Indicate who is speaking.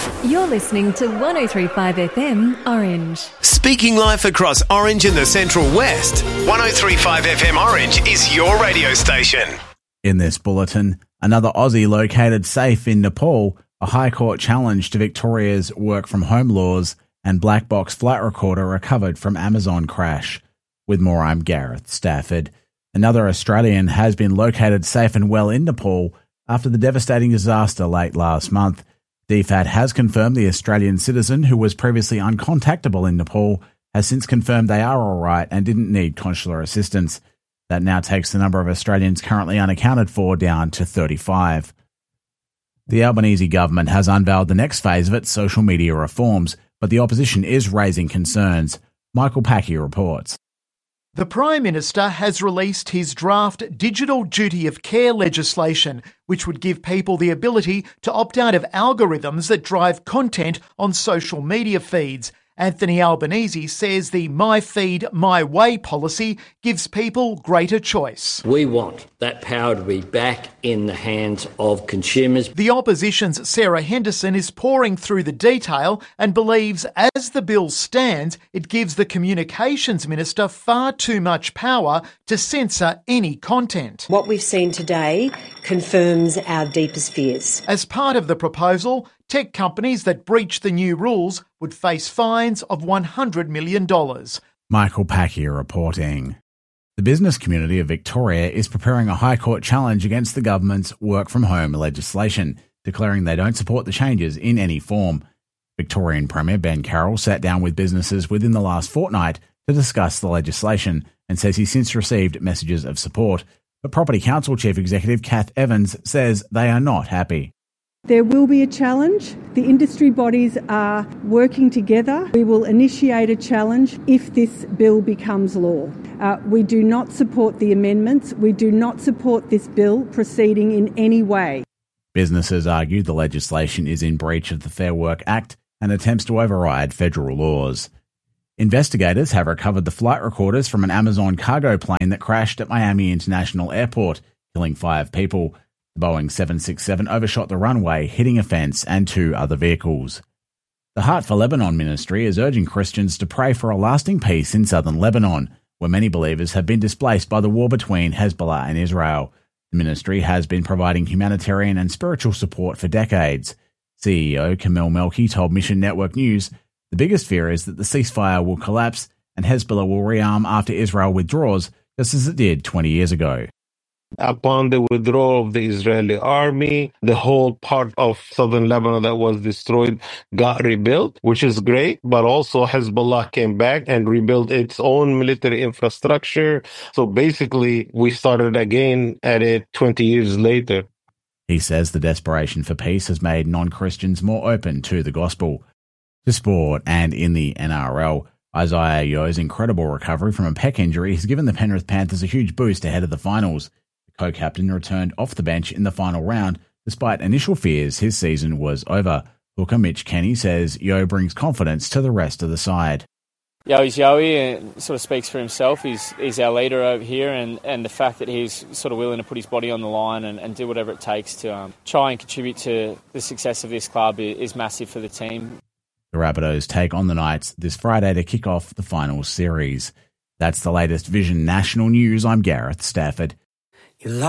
Speaker 1: You're listening to 103.5 FM Orange.
Speaker 2: Speaking life across Orange and the Central West, 103.5 FM Orange is your radio station.
Speaker 3: In this bulletin, another Aussie located safe in Nepal, a High Court challenge to Victoria's work-from-home laws, and black box flight recorder recovered from Amazon crash. With more, I'm Gareth Stafford. Another Australian has been located safe and well in Nepal after the devastating disaster late last month. DFAT has confirmed the Australian citizen, who was previously uncontactable in Nepal, has since confirmed they are all right and didn't need consular assistance. That now takes the number of Australians currently unaccounted for down to 35. The Albanese government has unveiled the next phase of its social media reforms, but the opposition is raising concerns. Michael Packy reports.
Speaker 4: The Prime Minister has released his draft Digital Duty of Care legislation, which would give people the ability to opt out of algorithms that drive content on social media feeds. Anthony Albanese says the My Feed, My Way policy gives people greater choice.
Speaker 5: We want that power to be back in the hands of consumers.
Speaker 4: The opposition's Sarah Henderson is pouring through the detail and believes as the bill stands, it gives the Communications Minister far too much power to censor any content.
Speaker 6: What we've seen today confirms our deepest fears.
Speaker 4: As part of the proposal, tech companies that breach the new rules would face fines of $100 million.
Speaker 3: Michael Packy reporting. The business community of Victoria is preparing a High Court challenge against the government's work-from-home legislation, declaring they don't support the changes in any form. Victorian Premier Ben Carroll sat down with businesses within the last fortnight to discuss the legislation and says he's since received messages of support. But Property Council Chief Executive Kath Evans says they are not happy.
Speaker 7: There will be a challenge. The industry bodies are working together. We will initiate a challenge if this bill becomes law. We do not support the amendments. We do not support this bill proceeding in any way.
Speaker 3: Businesses argue the legislation is in breach of the Fair Work Act and attempts to override federal laws. Investigators have recovered the flight recorders from an Amazon cargo plane that crashed at Miami International Airport, killing 5 people. The Boeing 767 overshot the runway, hitting a fence and 2 other vehicles. The Heart for Lebanon ministry is urging Christians to pray for a lasting peace in southern Lebanon, where many believers have been displaced by the war between Hezbollah and Israel. The ministry has been providing humanitarian and spiritual support for decades. CEO Kamel Melki told Mission Network News, the biggest fear is that the ceasefire will collapse and Hezbollah will rearm after Israel withdraws, just as it did 20 years ago.
Speaker 8: Upon the withdrawal of the Israeli army, the whole part of southern Lebanon that was destroyed got rebuilt, which is great, but also Hezbollah came back and rebuilt its own military infrastructure. So basically, we started again at it 20 years later.
Speaker 3: He says the desperation for peace has made non-Christians more open to the gospel. To sport, and in the NRL, Isaiah Yo's incredible recovery from a pec injury has given the Penrith Panthers a huge boost ahead of the finals. Co-captain returned off the bench in the final round, despite initial fears his season was over. Hooker Mitch Kenny says Yo brings confidence to the rest of the side.
Speaker 9: Yo's Yoey and sort of speaks for himself. He's our leader over here, and the fact that he's sort of willing to put his body on the line and do whatever it takes to try and contribute to the success of this club is massive for the team.
Speaker 3: The Rabbitohs take on the Knights this Friday to kick off the finals series. That's the latest Vision National News. I'm Gareth Stafford.